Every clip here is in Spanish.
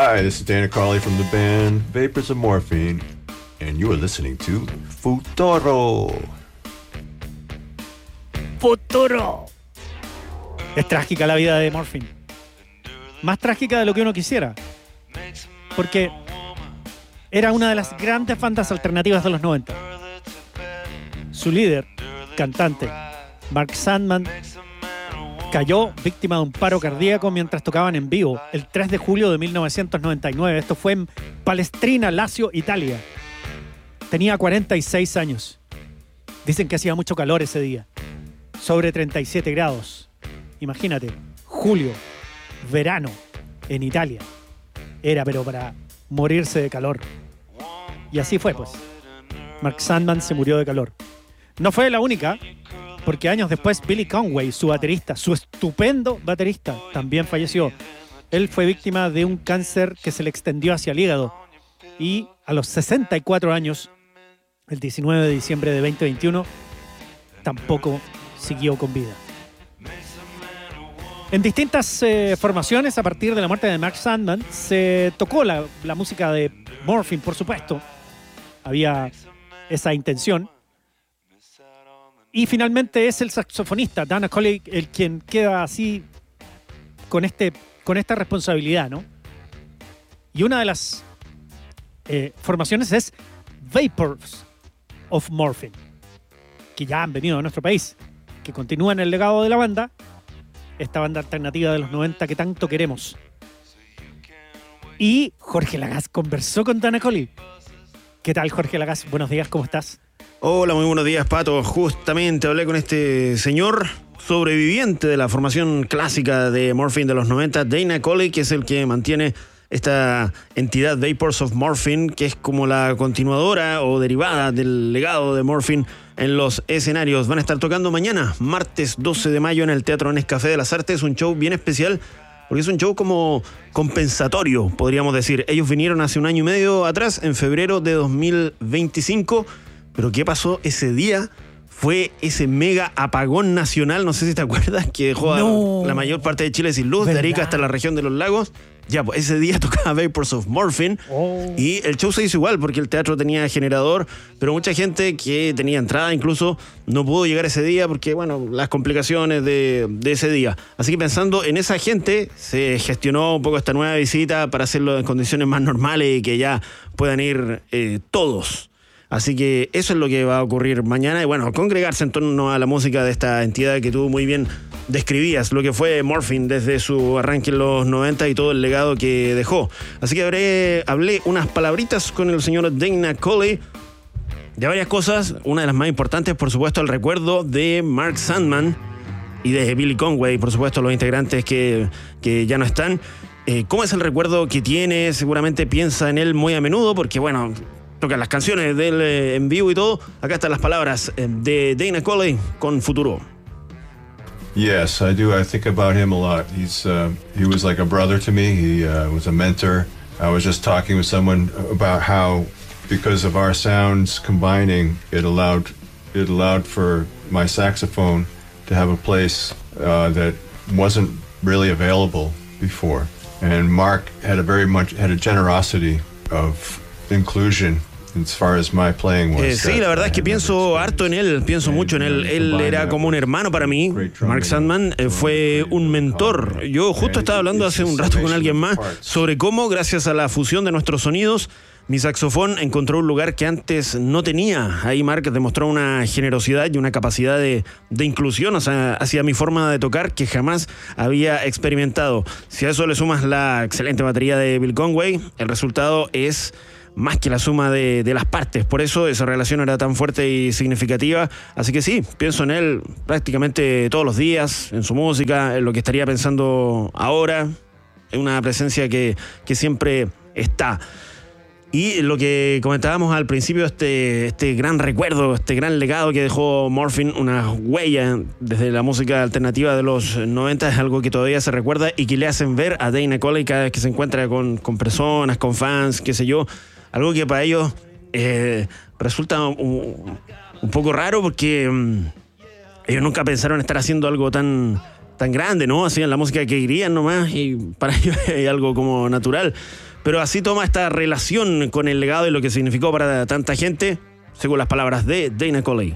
Hi, this is Dana Carley from the band Vapors of Morphine, and you are listening to Futuro. Futuro. Es trágica la vida de Morphine. Más trágica de lo que uno quisiera. Porque era una de las grandes bandas alternativas de los 90. Su líder, cantante, Mark Sandman, cayó víctima de un paro cardíaco mientras tocaban en vivo el 3 de julio de 1999. Esto fue en Palestrina, Lazio, Italia. Tenía 46 años. Dicen que hacía mucho calor ese día. Sobre 37 grados. Imagínate, julio, verano, en Italia. Era pero para morirse de calor. Y así fue, pues. Mark Sandman se murió de calor. No fue la única, porque años después Billy Conway, su baterista, su estupendo baterista, también falleció. Él fue víctima de un cáncer que se le extendió hacia el hígado. Y a los 64 años, el 19 de diciembre de 2021, tampoco siguió con vida. En distintas formaciones, a partir de la muerte de Mark Sandman, se tocó la música de Morphine, por supuesto. Había esa intención. Y finalmente es el saxofonista, Dana Coley, el quien queda así con esta responsabilidad, ¿no? Y una de las formaciones es Vapors of Morphine, que ya han venido a nuestro país, que continúan el legado de la banda, esta banda alternativa de los 90 que tanto queremos. Y Jorge Lagaz conversó con Dana Coley. ¿Qué tal, Jorge Lagaz? Buenos días, ¿cómo estás? Hola, muy buenos días, Pato. Justamente hablé con este señor sobreviviente de la formación clásica de Morphine de los 90, Dana Coley, que es el que mantiene esta entidad Vapors of Morphine, que es como la continuadora o derivada del legado de Morphine en los escenarios. Van a estar tocando mañana, martes 12 de mayo, en el Teatro Nescafé de las Artes. Un show bien especial, porque es un show como compensatorio, podríamos decir. Ellos vinieron hace un año y medio atrás, en febrero de 2025. Pero ¿qué pasó ese día? Fue ese mega apagón nacional, no sé si te acuerdas, que dejó a la mayor parte de Chile sin luz, ¿verdad? De Arica hasta la región de los lagos. Ya, pues ese día tocaba Vapors of Morphine. Y el show se hizo igual, porque el teatro tenía generador, pero mucha gente que tenía entrada incluso no pudo llegar ese día porque, bueno, las complicaciones de ese día. Así que pensando en esa gente, se gestionó un poco esta nueva visita para hacerlo en condiciones más normales y que ya puedan ir todos. Así que eso es lo que va a ocurrir mañana. Y bueno, congregarse en torno a la música de esta entidad que tú muy bien describías, lo que fue Morphine desde su arranque en los 90 y todo el legado que dejó. Así que hablé unas palabritas con el señor Dana Coley de varias cosas. Una de las más importantes, por supuesto, el recuerdo de Mark Sandman y de Billy Conway, por supuesto, los integrantes que ya no están. ¿Cómo es el recuerdo que tiene? Seguramente piensa en él muy a menudo porque, bueno, tocan las canciones de él en vivo y todo. Acá están las palabras de Dana Coley con Futuro. Yes, I do. I think about him a lot. He was like a brother to me. He was a mentor. I was just talking with someone about how, because of our sounds combining, it allowed for my saxophone to have a place that wasn't really available before. And Mark had a generosity of inclusion. As far as my playing was, sí, la verdad es que pienso harto en él, pienso mucho en él. Él era como un hermano para mí. Mark Sandman fue un mentor. Yo justo estaba hablando hace un rato con alguien más sobre cómo, gracias a la fusión de nuestros sonidos, mi saxofón encontró un lugar que antes no tenía. Ahí Mark demostró una generosidad y una capacidad de inclusión, o sea, hacia mi forma de tocar que jamás había experimentado. Si a eso le sumas la excelente batería de Bill Conway, el resultado es más que la suma de las partes. Por eso esa relación era tan fuerte y significativa. Así que sí, pienso en él prácticamente todos los días, en su música, en lo que estaría pensando ahora, en una presencia que siempre está. Y lo que comentábamos al principio, este gran recuerdo, este gran legado que dejó Morphine, una huella desde la música alternativa de los 90, es algo que todavía se recuerda y que le hacen ver a Dana Coley cada vez que se encuentra con personas, con fans, qué sé yo. Algo que para ellos resulta un poco raro porque ellos nunca pensaron estar haciendo algo tan grande, ¿no? Hacían la música que querían nomás y para ellos es algo como natural. pero así toma esta relación con el legado y lo que significó para tanta gente, según las palabras de Dana Coley.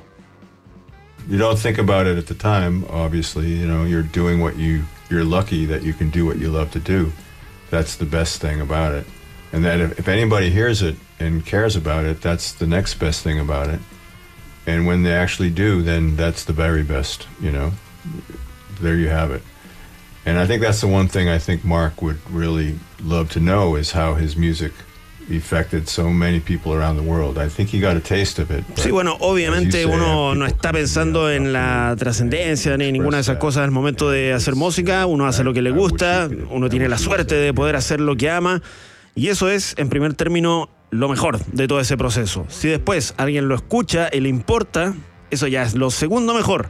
You don't think about it at the time, obviously. You know, you're doing what you're lucky that you can do what you love to do. That's the best thing about it. And then if anybody hears it and cares about it, that's the next best thing about it. And when they actually do, then that's the very best, you know. There you have it. And I think that's the one thing I think Mark would really love to know is how his music affected so many people around the world. I think he got a taste of it. Sí, bueno, obviamente uno no está pensando en la trascendencia ni ninguna de esas cosas al momento de hacer música. Uno hace lo que le gusta, uno tiene la suerte de poder hacer lo que ama. Y eso es, en primer término, lo mejor de todo ese proceso. Si después alguien lo escucha y le importa, eso ya es lo segundo mejor.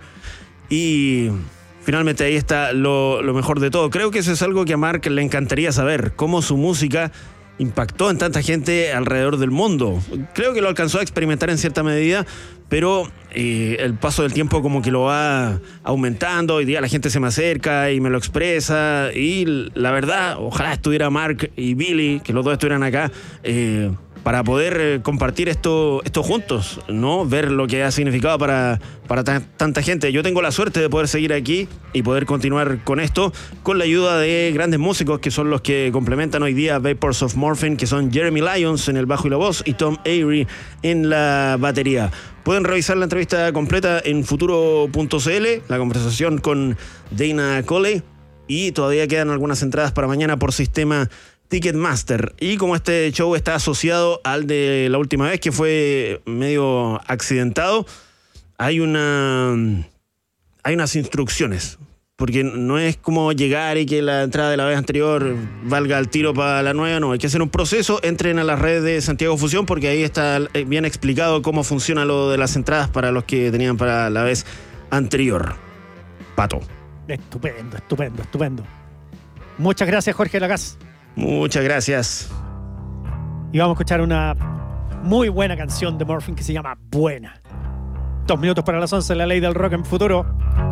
Y finalmente ahí está lo mejor de todo. Creo que eso es algo que a Mark le encantaría saber, cómo su música impactó en tanta gente alrededor del mundo. Creo que lo alcanzó a experimentar en cierta medida, pero el paso del tiempo como que lo va aumentando. Hoy día la gente se me acerca y me lo expresa, y la verdad, ojalá estuviera Mark y Billy, que los dos estuvieran acá, para poder compartir esto juntos, ¿no? Ver lo que ha significado para tanta gente. Yo tengo la suerte de poder seguir aquí y poder continuar con esto, con la ayuda de grandes músicos que son los que complementan hoy día Vapors of Morphine, que son Jeremy Lyons en el bajo y la voz y Tom Avery en la batería. Pueden revisar la entrevista completa en futuro.cl, la conversación con Dana Coley, y todavía quedan algunas entradas para mañana por sistema Ticketmaster. Y como este show está asociado al de la última vez, que fue medio accidentado, hay unas instrucciones, porque no es como llegar y que la entrada de la vez anterior valga el tiro para la nueva. No, hay que hacer un proceso. Entren a las redes de Santiago Fusión, porque ahí está bien explicado cómo funciona lo de las entradas para los que tenían para la vez anterior. Pato. Estupendo. Muchas gracias, Jorge Lagaz. Muchas gracias. Y vamos a escuchar una muy buena canción de Morphine que se llama Buena. 2 minutos para las 11, la ley del rock en Futuro.